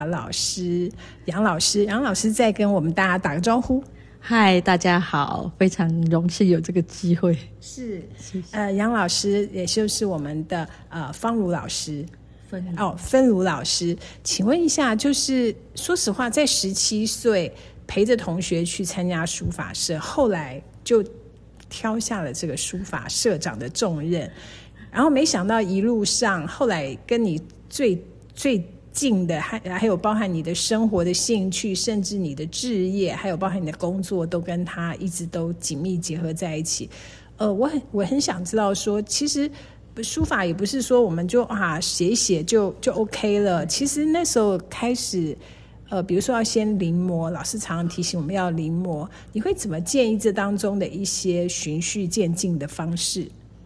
老师杨老师再跟我们大家打个招呼。 嗨，大家好，非常荣幸有这个机会。 是，杨老师也就是我们的方如老师，芬如老师，请问一下，就是说实话，在17岁陪着同学去参加书法社，后来就挑下了这个书法社长的重任，然后没想到一路上，后来跟你最近的还有包含你的生活的兴趣，甚至你的志业，还有包含你的工作，都跟他一直都紧密结合在一起。我很想知道说，其实书法也不是说我们就写一写就 OK 了。其实那时候开始，比如说要先临摹，老师常常提醒我们要临摹，你会怎么建议这当中的一些循序渐进的方式？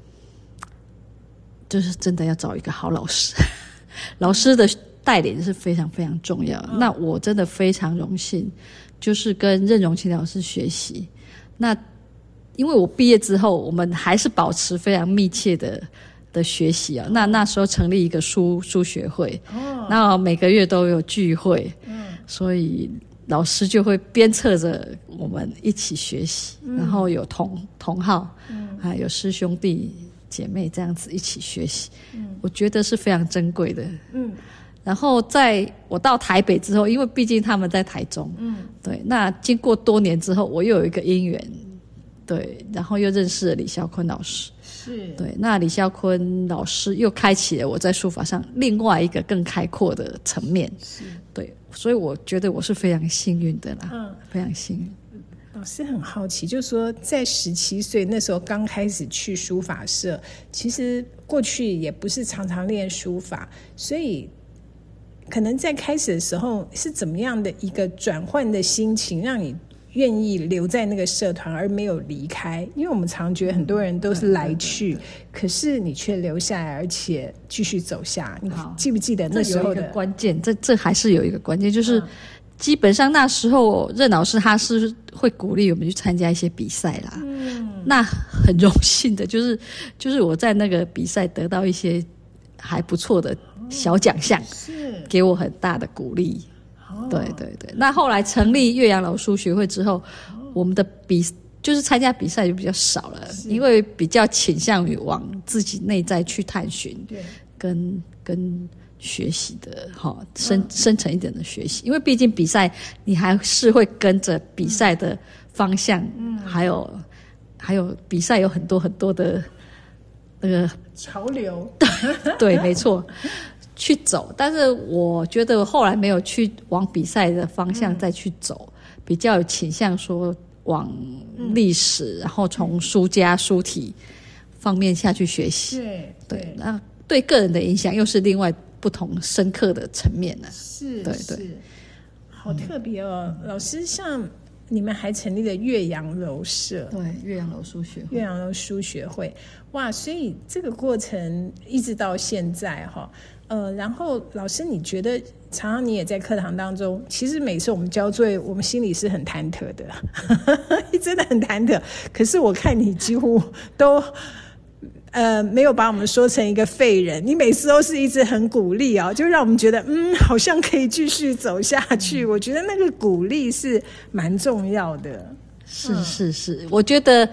就是真的要找一个好老师，老师的带领是非常非常重要。那我真的非常荣幸，就是跟任荣清老师学习。那因为我毕业之后，我们还是保持非常密切的学习啊。那时候成立一个书学会，那每个月都有聚会，所以老师就会鞭策着我们一起学习，然后有同好，有师兄弟姐妹这样子一起学习，我觉得是非常珍贵的。然后在我到台北之后，因为毕竟他们在台中，对，那经过多年之后，我又有一个因缘，对，然后又认识了李孝坤老师， 是， 对，那李孝坤老师又开启了我在书法上另外一个更开阔的层面，对，所以我觉得我是非常幸运的啦，非常幸运。 老师很好奇，就是说在17岁那时候刚开始去书法社，其实过去也不是常常练书法，所以可能在开始的时候是怎么样的一个转换的心情，让你愿意留在那个社团而没有离开？因为我们常觉得很多人都是来去，可是你却留下来，而且继续走下。你记不记得那时候的关键？这还是有一个关键，就是基本上那时候任老师他是会鼓励我们去参加一些比赛啦。那很荣幸的就是我在那个比赛得到一些还不错的小奖项，给我很大的鼓励。对对对。那后来成立岳阳老书学会之后，我们的就是参加比赛就比较少了，因为比较倾向于往自己内在去探寻，跟学习的深层一点的学习，因为毕竟比赛你还是会跟着比赛的方向，还有比赛有很多很多的那个潮流， 对，没错，去走。但是我觉得后来没有去往比赛的方向再去走，比较有倾向说往历史，然后从书家书体方面下去学习。对，那对个人的影响又是另外不同深刻的层面呢。对， 好特别哦。老师，像你们还成立了岳阳楼社， 对，岳阳楼书学会， 岳阳楼书学会，哇！所以这个过程一直到现在哈，然后老师，你觉得常常你也在课堂当中，其实每次我们交作业，我们心里是很忐忑的，真的很忐忑。可是我看你几乎都没有把我们说成一个废人，你每次都是一直很鼓励就让我们觉得好像可以继续走下去。我觉得那个鼓励是蛮重要的。 是，我觉得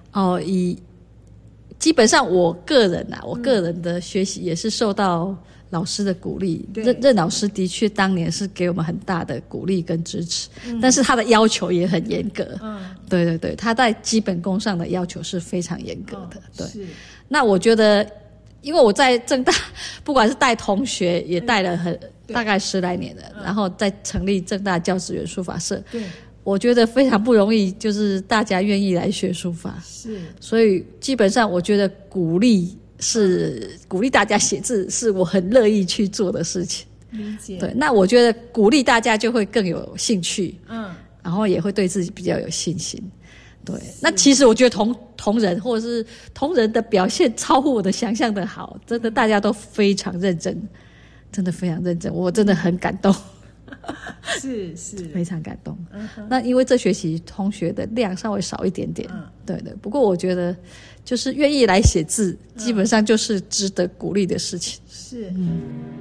基本上我个人的学习也是受到老师的鼓励。任老师的确当年是给我们很大的鼓励跟支持，但是他的要求也很严格。对，他在基本功上的要求是非常严格的。对，那我觉得因为我在政大不管是带同学也带了大概10来年了，然后再成立政大教职员书法社，我觉得非常不容易，就是大家愿意来学书法，所以基本上我觉得鼓励大家写字是我很乐意去做的事情。 理解。 对，那我觉得鼓励大家就会更有兴趣，然后也会对自己比较有信心。对，那其实我觉得同仁或者是同仁的表现超乎我的想象的好，真的大家都非常认真，真的非常认真，我真的很感动。 是非常感动。那因为这学期同学的量稍微少一点点，对，不过我觉得就是愿意来写字，基本上就是值得鼓励的事情。 是。